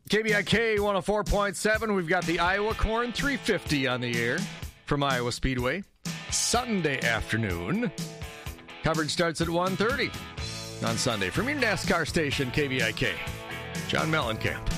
KBIK 104.7. We've got the Iowa Corn 350 on the air from Iowa Speedway. Sunday afternoon. Coverage starts at 1:30 on Sunday from your NASCAR station, KBIK. John Mellencamp.